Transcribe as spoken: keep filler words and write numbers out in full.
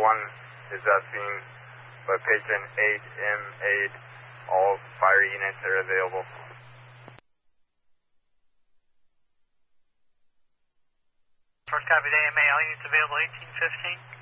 one is uh, seen, but patient eight M eight, all fire units are available. First copy to A M A, all units available eighteen fifteen.